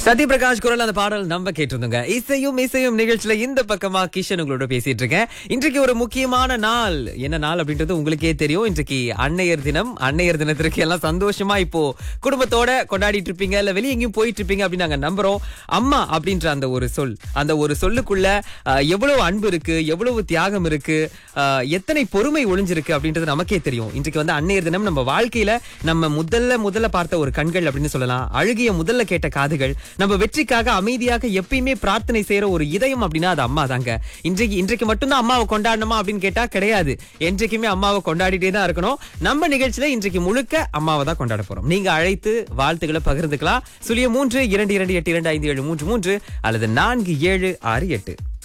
சத்யபிரகாஷ் குரல் அந்த பாடல் நம்ம கேட்டிருந்தோங்க. இசையும் இசையும் நிகழ்ச்சியில இந்த பக்கமா கிஷன் உங்களோட பேசிட்டு இருக்கேன். இன்றைக்கு ஒரு முக்கியமான நாள். என்ன நாள் அப்படின்றது உங்களுக்கே தெரியும். இன்றைக்கு அன்னையர் தினம். அன்னையர் தினத்திற்கு எல்லாம் சந்தோஷமா இப்போ குடும்பத்தோட கொண்டாடிட்டு இருப்பீங்க, இல்ல வெளியே எங்கேயும் போயிட்டு இருப்பீங்க அப்படின்னு நாங்க நம்புறோம். அம்மா அப்படின்ற அந்த ஒரு சொல், அந்த ஒரு சொல்லுக்குள்ள எவ்வளவு அன்பு இருக்கு, எவ்வளவு தியாகம் இருக்கு, எத்தனை பொறுமை ஒளிஞ்சிருக்கு அப்படின்றது நமக்கே தெரியும். இன்றைக்கு வந்து அன்னையர் தினம். நம்ம வாழ்க்கையில நம்ம முதல்ல பார்த்த ஒரு கண்கள் அப்படின்னு சொல்லலாம். அழுகிய முதல்ல கேட்ட காதுகள், நம்ம வெற்றிக்காக அமைதியாக எப்பயுமே பிரார்த்தனை செய்யற ஒரு இதயம் அப்படின்னா அது அம்மா தாங்க. இன்றைக்கு மட்டும்தான் அம்மாவை கொண்டாடணுமா அப்படின்னு கேட்டா கிடையாது. என்றைக்குமே அம்மாவை கொண்டாடிட்டே தான் இருக்கணும். நம்ம நிகழ்ச்சியில இன்றைக்கு முழுக்க அம்மாவை தான் கொண்டாட போறோம். நீங்க அழைத்து வாழ்த்துக்களை பகிர்ந்துக்கலாம். 03 22 8 2 5 7 3 3 அல்லது 4768.